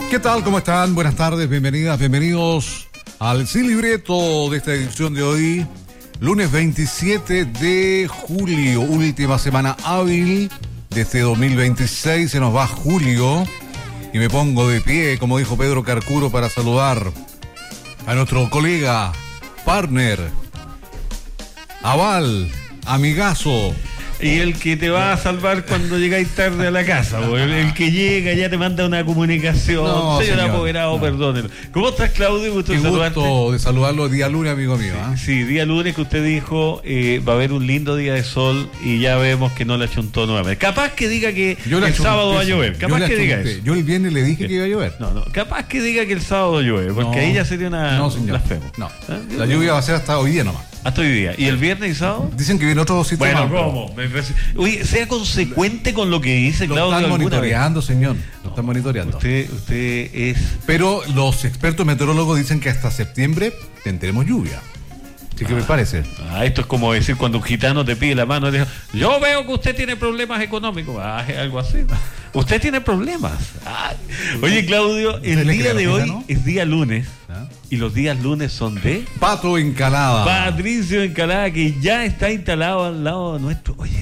¿Qué tal? ¿Cómo están? Buenas tardes, bienvenidas, bienvenidos al Sin Libreto de esta edición de hoy, lunes 27 de julio, última semana hábil de este 2026, se nos va julio y me pongo de pie, como dijo Pedro Carcuro, para saludar a nuestro colega, partner, aval, amigazo. Y el que te va a salvar cuando llegáis tarde a la casa, el que llega ya te manda una comunicación. No, señor señor, apoderado, no. Perdónenlo. ¿Cómo estás, Claudio? Gusto de saludarte. Gusto de saludarlo día lunes, amigo mío. Sí, día lunes que usted dijo va a haber un lindo día de sol y ya vemos que no le achuntó nuevamente. Capaz que diga que el sábado va a llover. Capaz que diga eso. Yo el viernes le dije que iba a llover. No, capaz que diga que el sábado llueve, porque ahí ya sería una blasfemo. No, la lluvia va a ser hasta hoy día nomás. Hasta hoy día. ¿Y el viernes y sábado? Dicen que viene otro sitio bueno, más. ¿cómo? Oye, sea consecuente con lo que dice Claudio. Lo están alguna monitoreando, vez. señor. Lo están monitoreando. Usted es... Pero los expertos meteorólogos dicen que hasta septiembre tendremos lluvia. ¿Sí que me parece? Esto es como decir cuando un gitano te pide la mano y dice, yo veo que usted tiene problemas económicos. Es algo así. Usted tiene problemas. Oye, Claudio, el día de hoy, ¿no? Es día lunes. Y los días lunes son de Pato Encalada. Patricio Encalada, que ya está instalado al lado nuestro. Oye,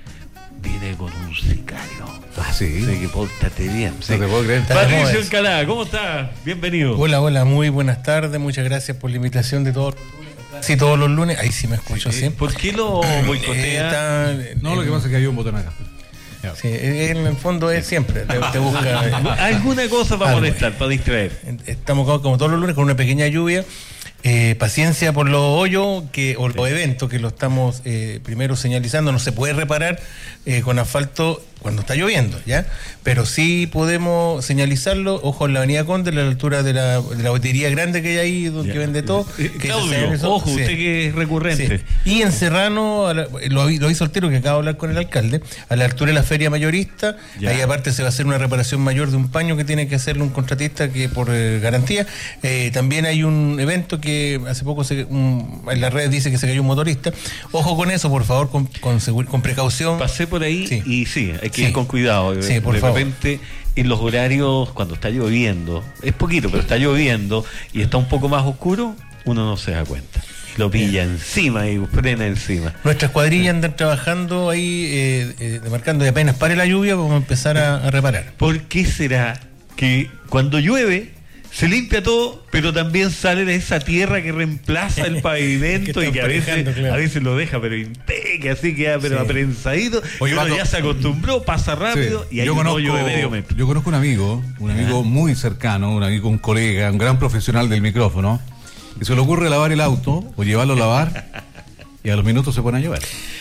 viene con un sicario. Sí. Así que pórtate bien. No te puedo creer. Patricio Encalada, ¿cómo estás? Bienvenido. Hola, muy buenas tardes. Muchas gracias por la invitación de todos. Sí, todos los lunes. Ahí sí me escucho, sí. ¿Por qué lo boicotea? No, lo que pasa es que hay un botón acá. Sí, en el fondo es siempre, te busca alguna cosa para molestar, para distraer. Estamos como todos los lunes con una pequeña lluvia. Paciencia por los hoyos o los eventos que lo estamos primero señalizando. No se puede reparar con asfalto cuando está lloviendo, ¿ya? Pero sí podemos señalizarlo. Ojo, en la avenida Conde, a la altura de la botería grande que hay ahí, donde vende todo. Claudio, ojo, usted que es recurrente. Sí. Y en Serrano, lo hizo el tiro que acabo de hablar con el alcalde, a la altura de la feria mayorista, ahí aparte se va a hacer una reparación mayor de un paño que tiene que hacerle un contratista que por garantía. También hay un evento que hace poco en las redes dice que se cayó un motorista. Ojo con eso, por favor, con precaución. Pasé por ahí y hay que ir con cuidado. Sí, por favor. De repente, en los horarios, cuando está lloviendo, es poquito, pero está lloviendo y está un poco más oscuro, uno no se da cuenta. Lo pilla encima y frena encima. Nuestras cuadrillas andan trabajando ahí, demarcando, y apenas pare la lluvia, vamos a empezar a reparar. ¿Por qué será que cuando llueve se limpia todo, pero también sale de esa tierra que reemplaza el pavimento y que a veces lo deja, pero impeque, así queda pero aprensadito? Oye, uno ya se acostumbró, pasa rápido y hay un hoyo de medio metro. Yo conozco un amigo muy cercano, un colega, un gran profesional del micrófono, que se le ocurre lavar el auto o llevarlo a lavar y a los minutos se pone a llover.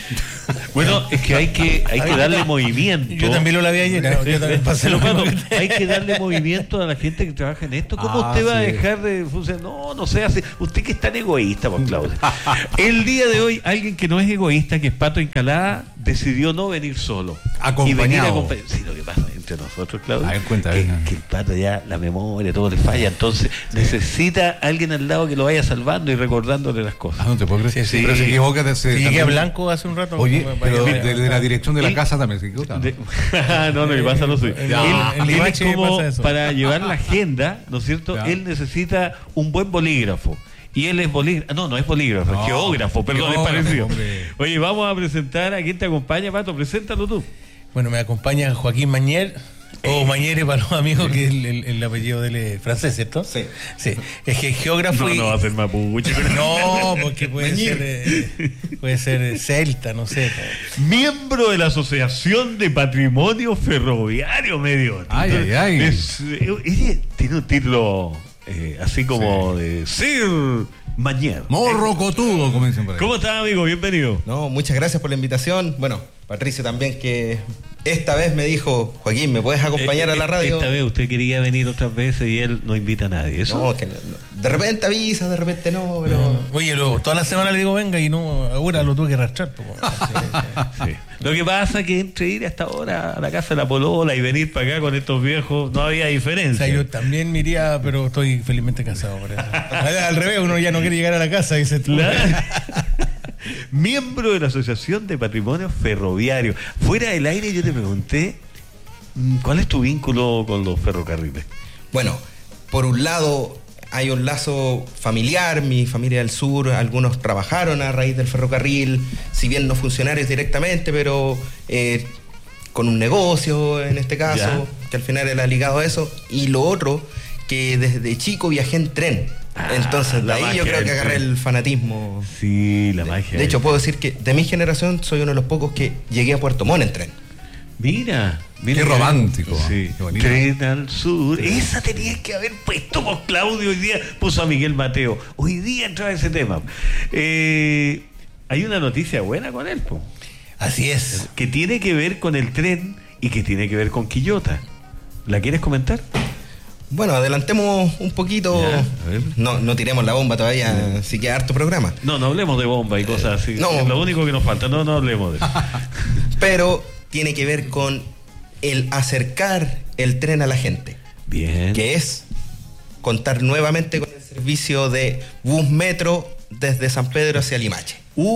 Bueno, es que hay que darle movimiento. Yo también lo lavé ayer. Hay que darle movimiento a la gente que trabaja en esto. ¿Cómo usted va a dejar de funcionar? No se hace. Usted que es tan egoísta, pues, Claudio. El día de hoy, alguien que no es egoísta, que es Pato Encalada, decidió no venir solo. Acompañado. Y venir acompañado. Sí, lo que pasa entre nosotros, Claudio, que el Pato ya, la memoria, todo le falla. Entonces, necesita alguien al lado que lo vaya salvando y recordándole las cosas. No te puedo creer. Sí. Pero se equivoca de ese. Llegué a Blanco hace un rato. Oye, pero de la dirección de la casa también se equivoca. No, le pasa lo suyo. Él es como para llevar la agenda, ¿no es cierto? Ya. Él necesita un buen bolígrafo. Y él es bolígrafo. No es bolígrafo, es geógrafo, perdón, es parecido. Hombre. Oye, vamos a presentar a quien te acompaña, Pato. Preséntalo tú. Bueno, me acompaña Joaquín Mañer. O Mañere para los amigos, que el apellido de él es francés, ¿cierto? Sí. Es que geógrafo. No va a ser mapuche. No, porque puede ser celta, no sé. Miembro de la Asociación de Patrimonio Ferroviario Medio. Ay. Tiene un título así como de Sir Mañer. Morro cotudo, como dicen por ahí. ¿Cómo estás, amigo? Bienvenido. No, muchas gracias por la invitación. Bueno, Patricio también, que esta vez me dijo, Joaquín, ¿me puedes acompañar a la radio? Esta vez usted quería venir otras veces y él no invita a nadie. ¿Eso? No, que de repente avisa, de repente no, pero... Oye, toda la semana le digo venga y no, ahora lo tuve que arrastrar. Sí. Lo que pasa es que entre ir hasta ahora a la casa de la polola y venir para acá con estos viejos no había diferencia. O sea, yo también me iría, pero estoy felizmente cansado por eso. Al revés, uno ya no quiere llegar a la casa, dice tú. Miembro de la Asociación de Patrimonio Ferroviario. Fuera del aire yo te pregunté, ¿cuál es tu vínculo con los ferrocarriles? Bueno, por un lado hay un lazo familiar, mi familia del sur, algunos trabajaron a raíz del ferrocarril, si bien no funcionarios directamente, pero con un negocio en este caso, que al final era ligado a eso. Y lo otro, que desde chico viajé en tren. Entonces de ahí yo creo que agarré el fanatismo. Sí, la magia. De hecho, puedo decir que de mi generación soy uno de los pocos que llegué a Puerto Montt en tren. Mira, qué romántico. Sí. Qué Tren al sur. Esa tenías que haber puesto por Claudio. Hoy día puso a Miguel Mateo. Hoy día entraba ese tema. Hay una noticia buena con él, po. Así es. Que tiene que ver con el tren y que tiene que ver con Quillota. ¿La quieres comentar? Bueno, adelantemos un poquito. Ya, a ver. No tiremos la bomba todavía, así que harto programa. No hablemos de bomba y cosas así. No. Es lo único que nos falta. No hablemos de eso. Pero tiene que ver con el acercar el tren a la gente. Bien. Que es contar nuevamente con el servicio de bus metro desde San Pedro hacia Limache.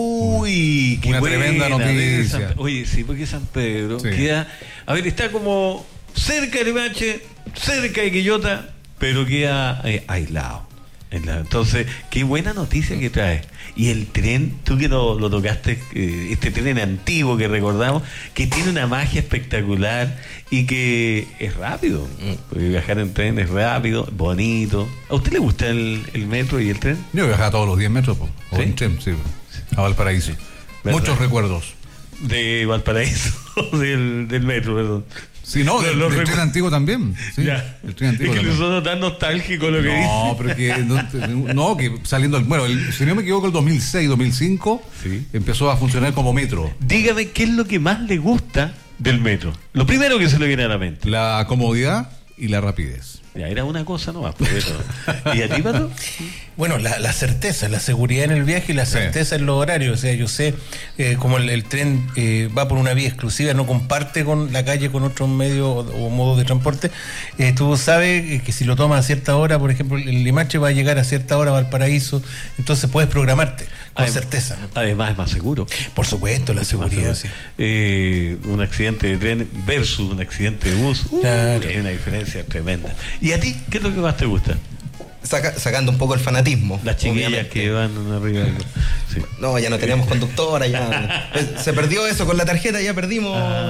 Uy, qué una buena, tremenda noticia. Oye, sí, porque San Pedro queda... A ver, está como cerca de Limache, cerca de Quillota, pero queda aislado. Entonces, qué buena noticia que trae. Y el tren, tú que lo tocaste, este tren antiguo que recordamos, que tiene una magia espectacular y que es rápido. Porque viajar en tren es rápido, bonito. ¿A usted le gusta el metro y el tren? Yo viajaba todos los 10 metros, o ¿Sí? en tren, sí, a Valparaíso. ¿Verdad? Muchos recuerdos. De Valparaíso, del metro, perdón. Sí, no, el tren antiguo también. Sí, Ya. el tren antiguo es que también. le suena tan nostálgico lo que dice. No, pero que saliendo, si no me equivoco, el 2006, 2005 empezó a funcionar como metro. Dígame qué es lo que más le gusta del metro. Lo primero que se le viene a la mente. La comodidad y la rapidez. Ya, era una cosa nomás. ¿Y a ti, Pato? Bueno, la certeza, la seguridad en el viaje y la certeza en los horarios. O sea, yo sé como el tren va por una vía exclusiva, no comparte con la calle con otros medios o modos de transporte. Tú sabes que si lo tomas a cierta hora, por ejemplo, el Limache va a llegar a cierta hora a Valparaíso, entonces puedes programarte con certeza, ¿no? Además es más seguro. Por supuesto, la seguridad. Sí. Un accidente de tren versus un accidente de bus. Claro. Hay una diferencia tremenda. ¿Y a ti qué es lo que más te gusta? Sacando un poco el fanatismo. Las chiquillas obviamente. que van arriba. Sí. No, ya no teníamos conductora, ya. Se perdió eso con la tarjeta, ya perdimos.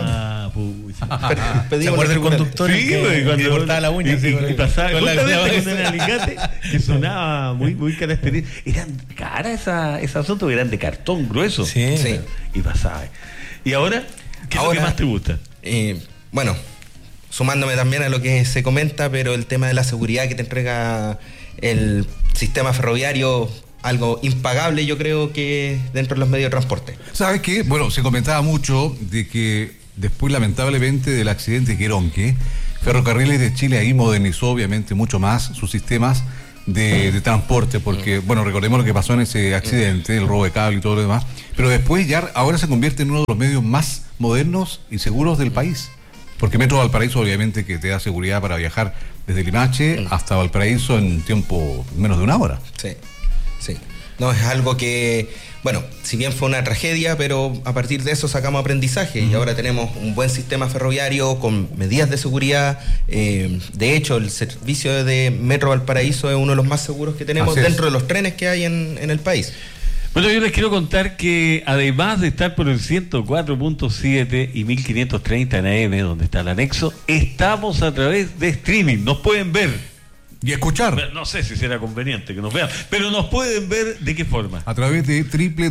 ¿Se acuerda el conductor? Sí, cuando cortaba la uña. Y pasaba con justamente con el alicate que sonaba muy característico. Eran caras esas asuntos, eran de cartón grueso. Sí. Y pasaba. ¿Y ahora? ¿Qué es lo que más te gusta? Bueno, sumándome también a lo que se comenta, pero el tema de la seguridad que te entrega el sistema ferroviario, algo impagable, yo creo que dentro de los medios de transporte. ¿Sabes qué? Bueno, se comentaba mucho de que después, lamentablemente, del accidente de Queronque, Ferrocarriles de Chile ahí modernizó obviamente mucho más sus sistemas de transporte, porque, bueno, recordemos lo que pasó en ese accidente, el robo de cable y todo lo demás, pero después ya ahora se convierte en uno de los medios más modernos y seguros del país. Porque Metro Valparaíso obviamente que te da seguridad para viajar desde Limache hasta Valparaíso en tiempo menos de una hora. Sí. No, es algo que, bueno, si bien fue una tragedia, pero a partir de eso sacamos aprendizaje y ahora tenemos un buen sistema ferroviario con medidas de seguridad. De hecho, el servicio de Metro Valparaíso es uno de los más seguros que tenemos dentro de los trenes que hay en el país. Bueno, yo les quiero contar que además de estar por el 104.7 y 1530 en AM, donde está el anexo, estamos a través de streaming. Nos pueden ver. Y escuchar. No sé si será conveniente que nos vean, pero nos pueden ver ¿de qué forma? A través de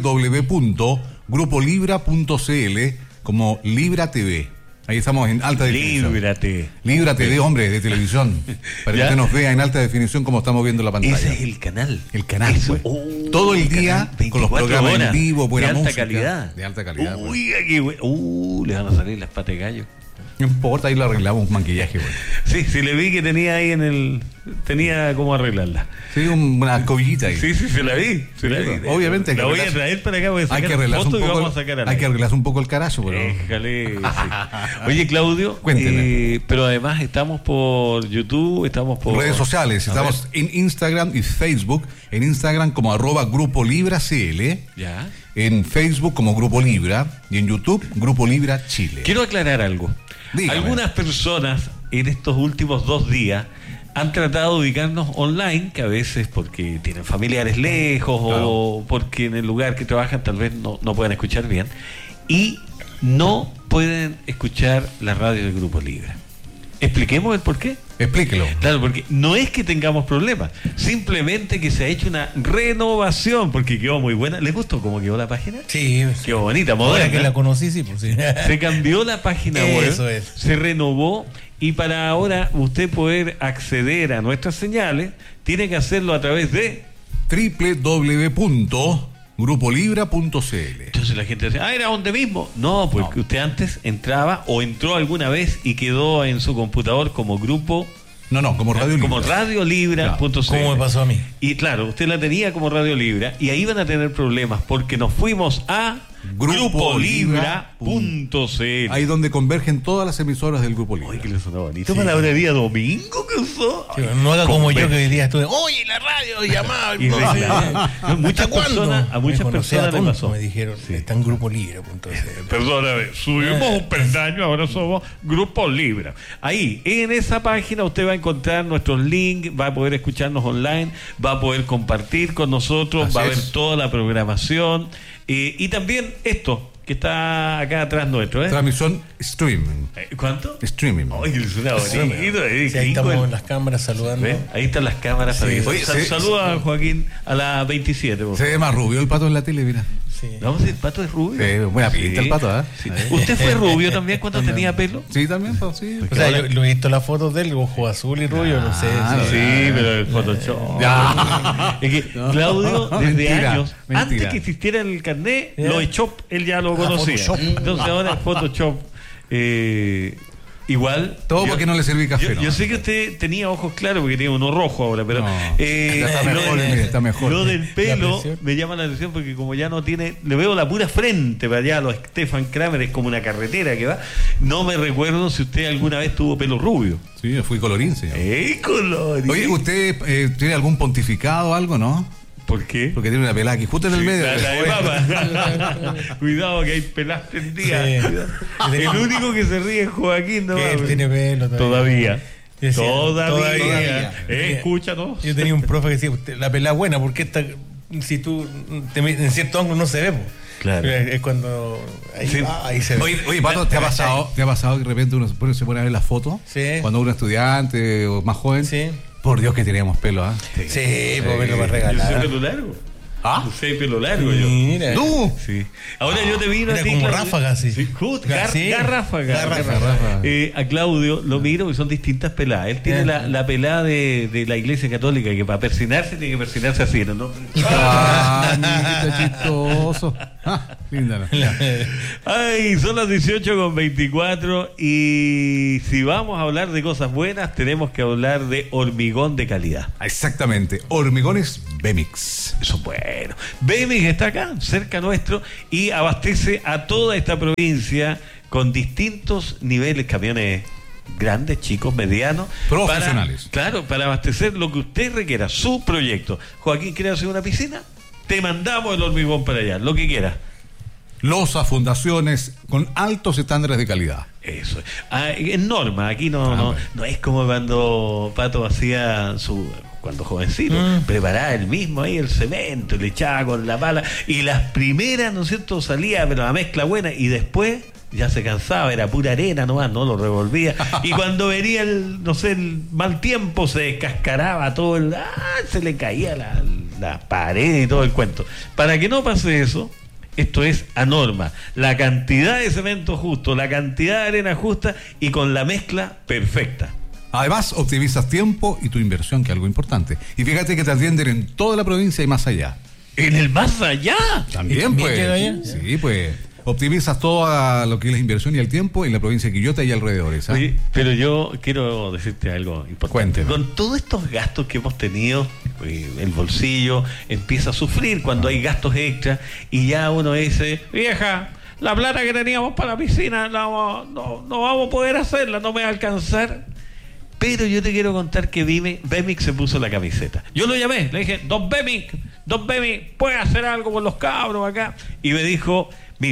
www.grupolibra.cl como Libra TV. Ahí estamos en alta definición. Libra TV, hombre, de televisión. Para que usted nos vea en alta definición como estamos viendo la pantalla. Ese es el canal. El canal, pues. Todo el día con los programas en vivo, buena de alta música. Calidad. De alta calidad. Uy, qué bueno. Le van a salir las patas de gallo. No importa, ahí lo arreglamos, un maquillaje, bueno. Sí, le vi que tenía ahí tenía cómo arreglarla. Sí, una escobillita ahí. Sí, se la vi. Obviamente la voy a traer para acá, voy a sacar fotos y vamos a sacar hay que arreglarse un poco el carajo, pero... Déjale, sí. Oye, Claudio, cuénteme. pero además estamos por YouTube, estamos por... redes sociales, estamos en Instagram y Facebook. En Instagram como @GrupoLibraCL. Ya. En Facebook como Grupo Libra y en YouTube Grupo Libra Chile. Quiero aclarar algo. Dígame. Algunas personas en estos últimos 2 días han tratado de ubicarnos online, que a veces porque tienen familiares lejos, claro, o porque en el lugar que trabajan tal vez no puedan escuchar bien, y no pueden escuchar la radio del Grupo Libre. Expliquemos el por qué. Explíquelo. Claro, porque no es que tengamos problemas, simplemente que se ha hecho una renovación, porque quedó muy buena. ¿Les gustó cómo quedó la página? Sí. Quedó bonita, moderna. Ahora que la conocí, sí, pues sí. Se cambió la página web, Eso es. se renovó, y para ahora usted poder acceder a nuestras señales, tiene que hacerlo a través de www.grupolibra.cl. Entonces la gente dice, era donde mismo. No, porque usted antes entraba o entró alguna vez y quedó en su computador como grupo. Como Radio Libra. Como radiolibra.cl. ¿Cómo me pasó a mí? Y claro, usted la tenía como Radio Libra y ahí van a tener problemas porque nos fuimos a grupolibra.cl. Ahí donde convergen todas las emisoras del Grupo Libra. Ay, que le sonó bonito. ¿Qué palabrería domingo que usó? Sí, no haga como yo que hoy día estuve, oye, la radio llamaba. Muchas personas, a muchas personas le pasó. Me dijeron, está en Grupo Libre. Perdóname, subimos un peldaño, ahora somos Grupo Libra. Ahí, en esa página usted va a encontrar nuestros links, va a poder escucharnos online, va a poder compartir con nosotros, Así va a ver es. toda la programación, y también esto que está acá atrás nuestro, Transmisión streaming. ¿Cuánto? Streaming. Ay, que suena bonito. Sí, ahí estamos en las cámaras saludando. ¿Ven? Ahí están las cámaras. Sí. Oye, Saluda a Joaquín a las 27. Se ve más rubio el Pato en la tele, mira. Sí. Vamos a decir, ¿Pato es rubio? Buena pinta el Pato, ¿eh? Sí. ¿Usted fue rubio también cuando tenía pelo? Sí, también, pues, sí. O sea, yo he visto las fotos del ojo azul y rubio, no sé. Sí, pero el Photoshop. Es que Claudio, desde Mentira, años, mentira. antes que existiera el carnet, lo echó, él ya lo conocía. Photoshop. Entonces ahora el Photoshop. Igual. Todo porque no le serví café. Yo sé que usted tenía ojos claros porque tiene uno rojo ahora, pero No, está mejor, mire, está mejor. Lo del pelo presión. me llama la atención porque como ya no tiene, le veo la pura frente para allá, lo Stefan Kramer es como una carretera que va. No me recuerdo si usted alguna vez tuvo pelo rubio. Sí, yo fui colorín, señor. Colorín! Oye, ¿usted tiene algún pontificado o algo, no? ¿Por qué? Porque tiene una pelada aquí justo en el medio. La de papa. Cuidado que hay pelas prendidas. Sí. El único que se ríe es Joaquín, ¿no? Que él tiene pelo Todavía. Yo decía, Todavía. Escúchanos. Yo tenía un profe que decía, la pelada buena, porque esta, si tú en cierto ángulo no se ve, po. Claro. Es cuando ahí, Sí. ahí se ve. Oye, Pato, ¿te ha pasado que de repente uno se pone a ver las fotos? Sí. Cuando uno es estudiante o más joven. Sí. Por Dios que teníamos pelo, ¿ah? Sí, pues verlo para Yo regalar. soy pelo largo. ¿Ah? Yo soy pelo largo yo. Mira. ¿Tú? Sí. Ahora yo te miro Era a ti, como Claudio. ráfaga, sí. Sí, Sí. Garráfaga. Garráfaga. A Claudio lo miro y son distintas peladas. Él tiene la pelada de la Iglesia Católica que para persinarse tiene que persinarse así, ¿no? Ah, niñito chistoso. Ah, linda, ¿no? Ay, son las 18:24 y si vamos a hablar de cosas buenas, tenemos que hablar de hormigón de calidad. Exactamente. Hormigones Bemix. Eso es bueno. Bemix está acá, cerca nuestro, y abastece a toda esta provincia con distintos niveles, camiones grandes, chicos, medianos. Profesionales. Para abastecer lo que usted requiera, su proyecto. Joaquín, ¿quiere hacer una piscina? Te mandamos el hormigón para allá, lo que quiera. Losas, fundaciones con altos estándares de calidad. Eso es norma, aquí no es como cuando Pato hacía cuando jovencito, preparaba él mismo ahí el cemento, le echaba con la pala, y las primeras, ¿no es cierto?, salía, pero la mezcla buena, y después ya se cansaba, era pura arena nomás, no lo revolvía, y cuando venía el mal tiempo, se descascaraba todo se le caía la pared y todo el cuento. Para que no pase eso, esto es a norma, la cantidad de cemento justo, la cantidad de arena justa y con la mezcla perfecta. Además, optimizas tiempo y tu inversión, que es algo importante. Y fíjate que te atienden en toda la provincia y más allá. ¿En el más allá? También, pues. llega allá? Sí, pues. Optimizas todo lo que es la inversión y el tiempo en la provincia de Quillota y alrededores. ¿Ah? Oye, pero yo quiero decirte algo importante. Cuénteme. Con todos estos gastos que hemos tenido, el bolsillo empieza a sufrir cuando hay gastos extras y ya uno dice, vieja, la plata que teníamos para la piscina no vamos a poder hacerla, no me va a alcanzar. Pero yo te quiero contar que Bemix se puso la camiseta. Yo lo llamé, le dije, Don Bemix, ¿puede hacer algo con los cabros acá? Y me dijo, mira,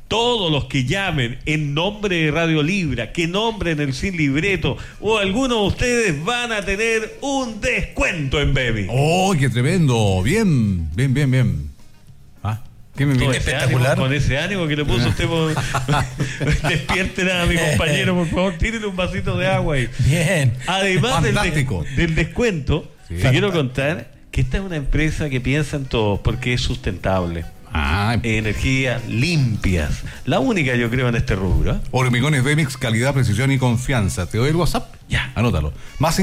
todos los que llamen en nombre de Radio Libra, que nombren el Sin Libreto, o algunos de ustedes van a tener un descuento en Bebic. ¡Oh, qué tremendo! Bien. ¿Ah? ¿Qué me mira? Espectacular. Con ese ánimo que le puso usted, despierten a mi compañero, por favor, tírenle un vasito de agua ahí. Bien. Además del descuento, Sí. te quiero contar que esta es una empresa que piensa en todos porque es sustentable. Energías limpias. La única, yo creo, en este rubro. ¿Eh? Hormigones Bemix, calidad, precisión y confianza. ¿Te doy el WhatsApp? Ya. Anótalo. Más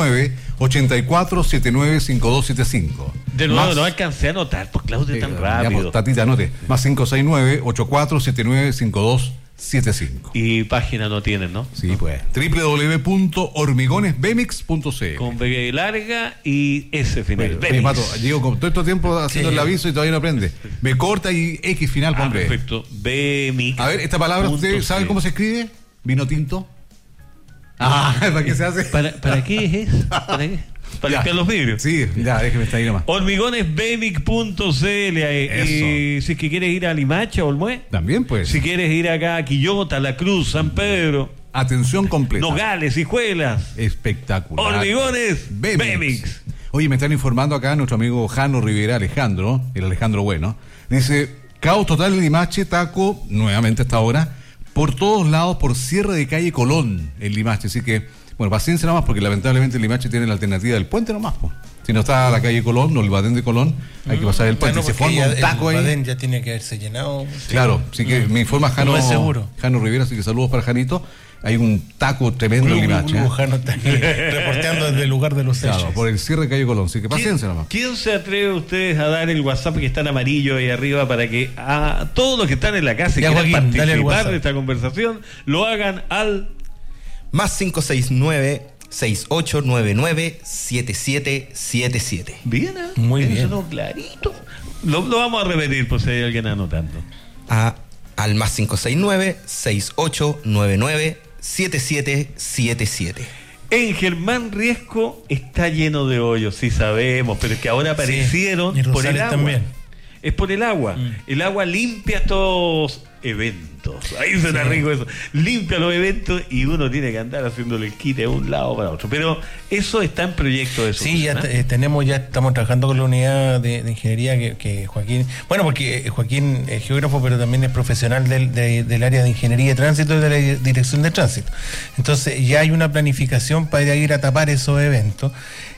569-8479-5275. De nuevo, no alcancé a anotar, pues Claudio, tan rápido. Pues, Tatita, anote. Más 569-8479-5275. Y página no tienen, ¿no? Sí, pues. www.hormigonesbemix.cl. Con B larga y S final. Oye, Pato, llevo con todo este tiempo haciendo el aviso y todavía no aprende. B corta y X final con B. Perfecto. Bmix. A ver, esta palabra, ¿usted sabe cómo se escribe? ¿Vino tinto? ¿Para qué se hace? ¿Para qué es eso? ¿Para qué? Para limpiar los vidrios. Sí, ya, déjeme estar ahí nomás. Hormigonesbemic.cl. Si es que quieres ir a Limache o Olmué. También, pues. Si quieres ir acá a Quillota, La Cruz, San Pedro, Atención completa. Nogales, Hijuelas. Espectacular. Hormigones Bemix. Oye, me están informando acá nuestro amigo Jano Rivera, Alejandro, el Alejandro Bueno. Dice, caos total en Limache, taco, nuevamente hasta ahora, por todos lados, por cierre de calle Colón en Limache. Así que, bueno, paciencia nomás, porque lamentablemente Limache tiene la alternativa del puente nomás, pues. Si no está la calle Colón o el Badén de Colón, hay que pasar el puente. Se forma un taco el ahí. Badén ya tiene que haberse llenado. Claro, así que me informa Jano, es seguro. Jano Rivera, así que saludos para Janito. Hay un taco tremendo en Limache. Jano está aquí reporteando desde el lugar de los hechos. Claro, por el cierre de calle Colón, así que paciencia nomás. ¿Quién se atreve ustedes a dar el WhatsApp que está en amarillo ahí arriba para que a todos los que están en la casa y Ya, quieran Joaquín, dale el participar WhatsApp de esta conversación lo hagan al Más 569-6899-7777. bien, ¿eh? Muy Eso bien. no, clarito. Lo vamos a repetir por si hay alguien anotando. Al más 569-6899-7777. En Germán Riesco está lleno de hoyos, sí sabemos, pero es que ahora aparecieron y por el Rosales agua. también. Es por el agua. El agua limpia estos eventos. Ahí suena rico eso. Limpia los eventos y uno tiene que andar haciéndole el quite de un lado para otro. Pero eso está en proyecto de Sí, ya solución, estamos trabajando con la unidad de ingeniería que Joaquín, bueno, porque Joaquín es geógrafo, pero también es profesional del área de ingeniería de tránsito y de la dirección de tránsito. Entonces ya hay una planificación para ir a tapar esos eventos.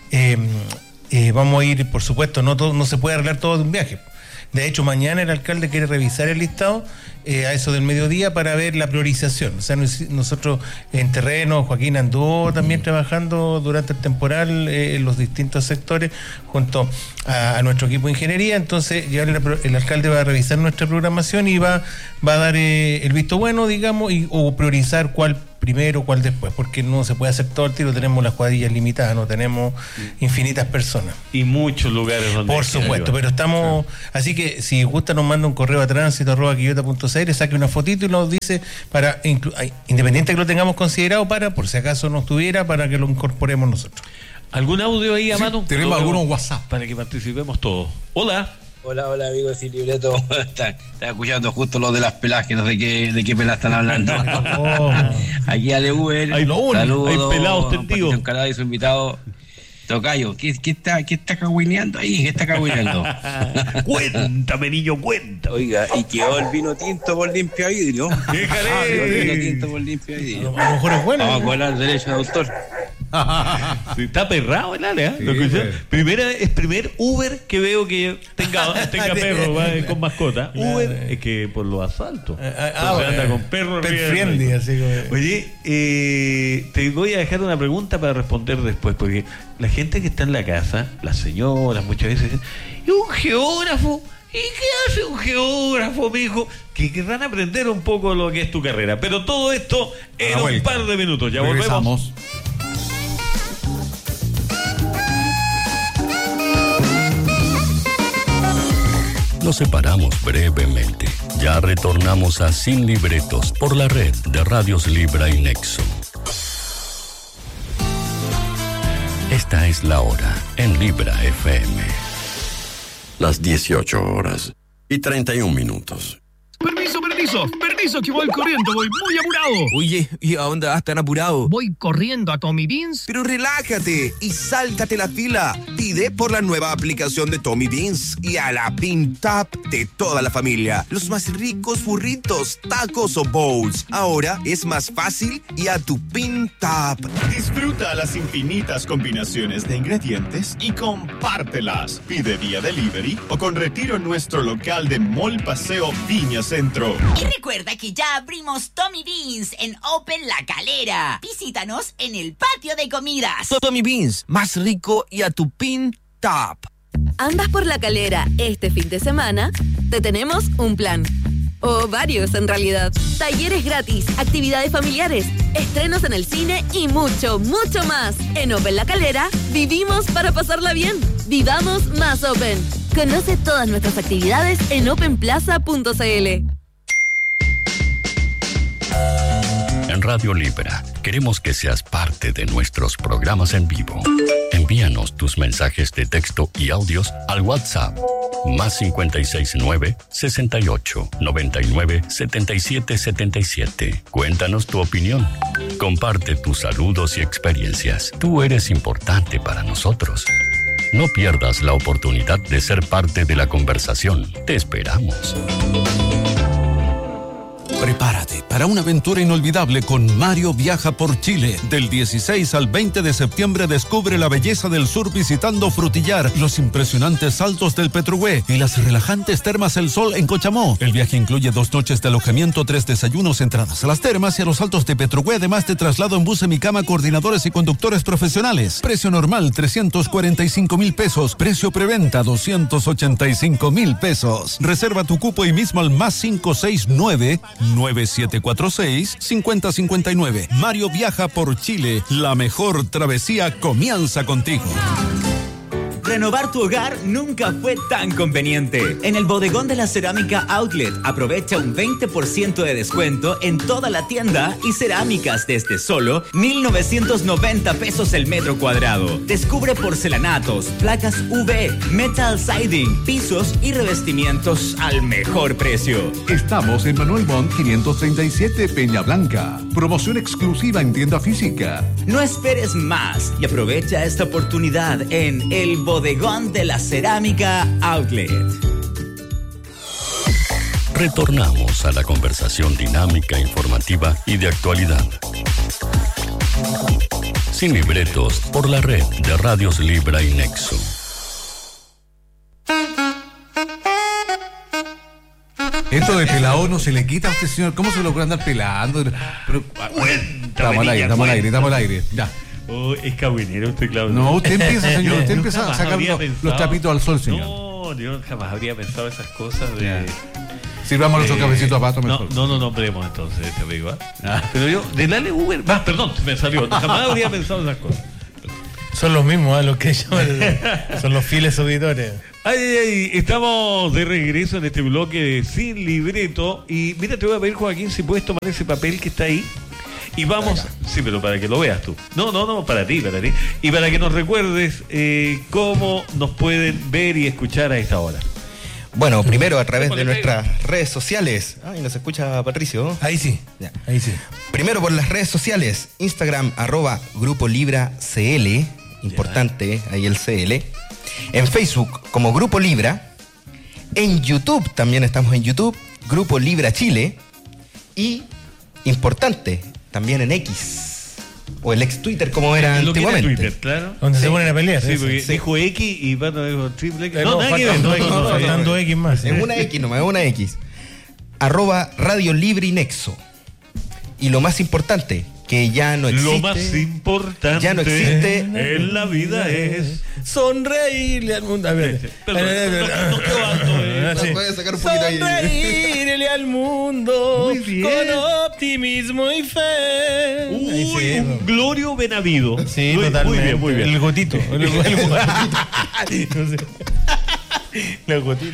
Vamos a ir, por supuesto, no se puede arreglar todo de un viaje. De hecho, mañana el alcalde quiere revisar el listado a eso del mediodía para ver la priorización. O sea, nosotros en terreno, Joaquín anduvo también trabajando durante el temporal en los distintos sectores junto a nuestro equipo de ingeniería. Entonces, ya el alcalde va a revisar nuestra programación y va a dar el visto bueno, digamos, o priorizar cuál primero, cuál después, porque no se puede hacer todo el tiro, tenemos las cuadrillas limitadas, no tenemos infinitas personas. Y muchos lugares donde... Por supuesto, pero estamos... Así que si gusta nos manda un correo a tránsito@quillota.cl, saque una fotito y nos dice, para independiente que lo tengamos considerado, por si acaso no estuviera, para que lo incorporemos nosotros. ¿Algún audio ahí a mano? Tenemos algunos WhatsApp. Para que participemos todos. Hola. Hola amigos Sin Libreto. Estaba escuchando justo lo de las pelas, que no sé de qué pelas están hablando. Aquí Ale Uber. Saludos. Hay pelados tendidos. Canadá y su invitado Tocayo. ¿Qué está cagüineando ahí? ¿Qué está cagüineando? Cuéntame, niño, cuenta. Oiga, y quedó el vino tinto por limpia vidrio. Déjale. El vino tinto por limpia vidrio. A lo mejor es bueno. Vamos a cobrar derecho de autor. Sí, está perrado el área, Sí, ¿lo escuchó? pues. Primer Uber que veo que tenga perro con mascota. Claro. Uber es que por los asaltos. Bueno, anda con perro. pet friendly, así como... Oye, te voy a dejar una pregunta para responder después, porque la gente que está en la casa, las señoras muchas veces dicen, ¿y un geógrafo? ¿Y qué hace un geógrafo, mijo? Que querrán aprender un poco lo que es tu carrera. Pero todo esto en un par de minutos. Ya volvemos. Nos separamos brevemente. Ya retornamos a Sin Libretos por la red de Radios Libra y Nexo. Esta es la hora en Libra FM. Las 18 horas y 31 minutos. Permiso, Permiso, que voy corriendo, voy muy apurado. Oye, ¿y a dónde vas tan apurado? Voy corriendo a Tommy Beans. Pero relájate y sáltate la fila. Pide por la nueva aplicación de Tommy Beans y a la Pin Tap de toda la familia. Los más ricos burritos, tacos o bowls. Ahora es más fácil y a tu Pin Tap. Disfruta las infinitas combinaciones de ingredientes y compártelas. Pide vía delivery o con retiro en nuestro local de Mall Paseo Viña Centro. Y recuerda que ya abrimos Tommy Beans en Open La Calera. Visítanos en el patio de comidas. Tommy Beans, más rico y a tu Pin Tap. ¿Andas por La Calera este fin de semana? Te tenemos un plan. O varios, en realidad. Talleres gratis, actividades familiares, estrenos en el cine y mucho, mucho más. En Open La Calera, vivimos para pasarla bien. Vivamos más Open. Conoce todas nuestras actividades en openplaza.cl. En Radio Libra, queremos que seas parte de nuestros programas en vivo. Envíanos tus mensajes de texto y audios al WhatsApp más 569 68 99 77 77. Cuéntanos tu opinión. Comparte tus saludos y experiencias. Tú eres importante para nosotros. No pierdas la oportunidad de ser parte de la conversación. Te esperamos. Prepárate para una aventura inolvidable con Mario Viaja por Chile. Del 16 al 20 de septiembre descubre la belleza del sur visitando Frutillar, los impresionantes saltos del Petrugué y las relajantes termas El Sol en Cochamó. El viaje incluye 2 noches de alojamiento, 3 desayunos, entradas a las termas y a los saltos de Petrugué, además de traslado en bus Semicama, coordinadores y conductores profesionales. Precio normal 345,000 pesos. Precio preventa 285,000 pesos. Reserva tu cupo hoy mismo al más 569-9746-5059. Mario Viaja por Chile. La mejor travesía comienza contigo. Renovar tu hogar nunca fue tan conveniente. En el bodegón de la Cerámica Outlet aprovecha un 20% de descuento en toda la tienda y cerámicas desde solo 1,990 pesos el metro cuadrado. Descubre porcelanatos, placas UV, metal siding, pisos y revestimientos al mejor precio. Estamos en Manuel Montt 537 Peña Blanca. Promoción exclusiva en tienda física. No esperes más y aprovecha esta oportunidad en el bodegón de la Cerámica Outlet. Retornamos a la conversación dinámica, informativa y de actualidad. Sin libretos, por la red de Radios Libra y Nexo. Esto de pelado no se le quita a usted, señor. ¿Cómo se logró andar pelando? Pero, estamos al aire. Ya. Oh, es cabinero usted, Claudio. No, usted empieza, señor. Usted empieza a sacar los trapitos al sol, señor. No, yo jamás habría pensado esas cosas de... Sirvamos nuestro cafecito a Pato mejor. No nombremos entonces este amigo. Pero yo, dale Uber. Perdón, me salió. Jamás habría pensado esas cosas. Son los mismos, los que llaman. Son los fieles auditores. Estamos de regreso en este bloque de Sin Libreto. Y mira, te voy a pedir, Joaquín, si puedes tomar ese papel que está ahí. Y vamos, sí, pero para que lo veas tú. No, para ti. Y para que nos recuerdes cómo nos pueden ver y escuchar a esta hora. Bueno, primero a través de nuestras redes sociales. Ay, ¿nos escucha Patricio? Ahí sí. Ya. Ahí sí. Primero por las redes sociales. Instagram, @Grupo Libra CL. Importante, ahí el CL. En Facebook como Grupo Libra. En YouTube, también estamos en YouTube. Grupo Libra Chile. Y, importante, también en X. O el ex Twitter, como era antiguamente. Twitter, claro. Donde se ponen a pelear. Sí, porque dijo X y Pato dijo triple X. Faltando X más. Es una X nomás, es una X. @Radio Libre y Nexo. Y lo más importante, que ya no existe. Lo más importante ya no existe en la vida es sonreírle al mundo. A ver, no quedó alto. Puede sacar un poquito ahí. Sonreírle al mundo muy bien, con optimismo y fe. Uy, un Glorio Benavido. Sí, totalmente. Muy bien. El gotito. El gotito. No sé. La gotita.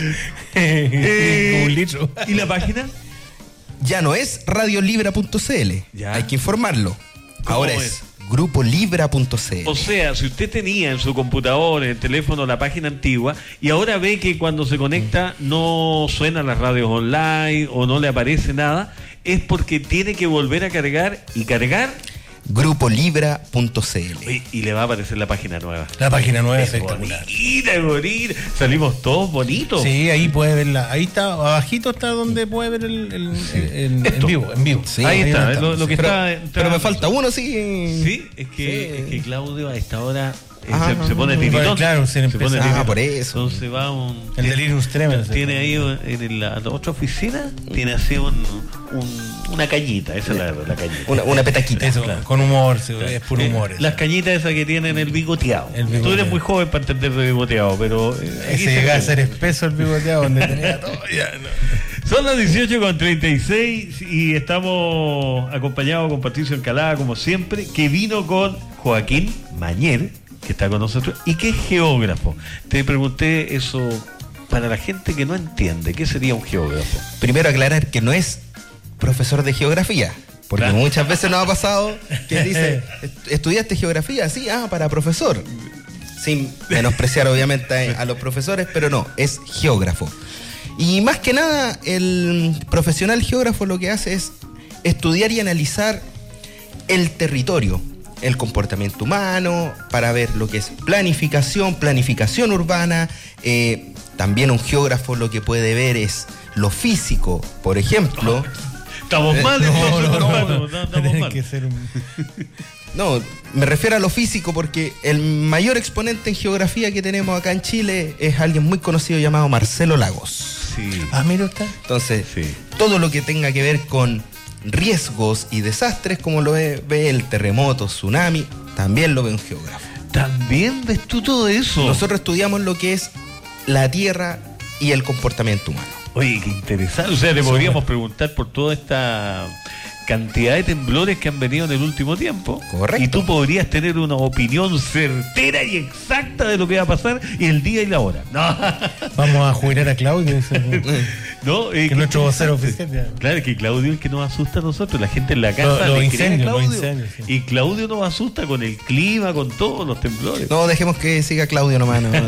Un litro. ¿Y la página? Ya no es radiolibra.cl. Hay que informarlo. Ahora es grupolibra.cl. O sea, si usted tenía en su computador, en el teléfono, la página antigua y ahora ve que cuando se conecta no suenan las radios online o no le aparece nada, es porque tiene que volver a cargar y cargar grupolibra.cl y le va a aparecer la página nueva. La página nueva es espectacular. Bonita. Salimos todos bonitos. Sí, ahí puede verla. Ahí está, abajito está donde puede ver en vivo. Sí, ahí está, lo que pero me falta uno, sí. Sí, es que Claudio a esta hora se pone tiritón. Claro, se pone tiritón. Por eso. Entonces va el delirium tremens. Tiene ahí en la otra oficina, tiene así una cañita, esa es la cañita. Una petaquita. Eso, claro. Con humor, es puro humor. Las cañitas esas que tienen el bigoteado. Tú eres muy joven para entender de bigoteado, pero... Ese llega a ser espeso el bigoteado, donde tenía todo. Ya, no. Son las 18:36 y estamos acompañados con Patricio Encalada, como siempre, que vino con Joaquín Mañer, que está con nosotros, y que es geógrafo. Te pregunté eso para la gente que no entiende, ¿qué sería un geógrafo? Primero aclarar que no es profesor de geografía, porque muchas veces nos ha pasado que dice, ¿estudiaste geografía? Sí, para profesor. Sin menospreciar obviamente a los profesores, pero no, es geógrafo. Y más que nada, el profesional geógrafo lo que hace es estudiar y analizar el territorio, el comportamiento humano, para ver lo que es planificación urbana. También un geógrafo lo que puede ver es lo físico, por ejemplo. Estamos mal, No, me refiero a lo físico porque el mayor exponente en geografía que tenemos acá en Chile es alguien muy conocido llamado Marcelo Lagos. Sí. Mira usted. Entonces, todo lo que tenga que ver con riesgos y desastres, como lo ve el terremoto, tsunami, también lo ve un geógrafo. ¿También ves tú todo eso? Nosotros estudiamos lo que es la tierra y el comportamiento humano. Oye, qué interesante. O sea, le podríamos preguntar por toda esta cantidad de temblores que han venido en el último tiempo. Correcto. Y tú podrías tener una opinión certera y exacta de lo que va a pasar y el día y la hora. No. Vamos a jubilar a Claudio. No, que nuestro vocero oficial. Claro, que Claudio es el que nos asusta a nosotros. La gente en la casa los le incendios, cree a Claudio. los incendios, sí. Y Claudio nos asusta con el clima, con todos los temblores. No, dejemos que siga Claudio nomás. No.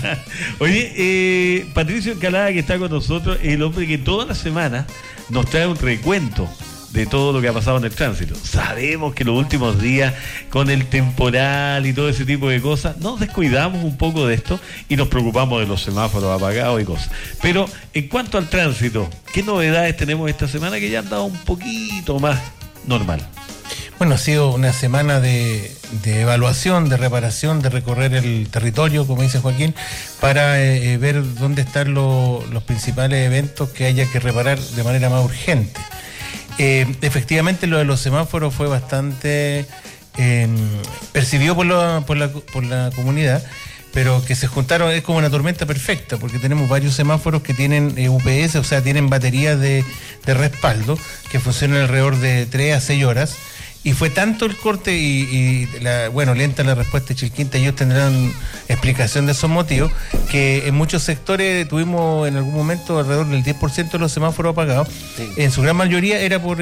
Oye, Patricio Encalada, que está con nosotros, es el hombre que toda la semana nos trae un recuento de todo lo que ha pasado en el tránsito. Sabemos que los últimos días, con el temporal y todo ese tipo de cosas, nos descuidamos un poco de esto y nos preocupamos de los semáforos apagados y cosas. Pero en cuanto al tránsito, ¿qué novedades tenemos esta semana que ya han dado un poquito más normal? Bueno, ha sido una semana de evaluación, de reparación, de recorrer el territorio, como dice Joaquín, para ver dónde están los principales eventos que haya que reparar de manera más urgente. Efectivamente, lo de los semáforos fue bastante percibido por la comunidad, pero que se juntaron, es como una tormenta perfecta, porque tenemos varios semáforos que tienen UPS, o sea, tienen baterías de respaldo que funcionan alrededor de 3 a 6 horas. Y fue tanto el corte lenta la respuesta de Chilquinta, ellos tendrán explicación de esos motivos, que en muchos sectores tuvimos en algún momento alrededor del 10% de los semáforos apagados. Sí. En su gran mayoría era por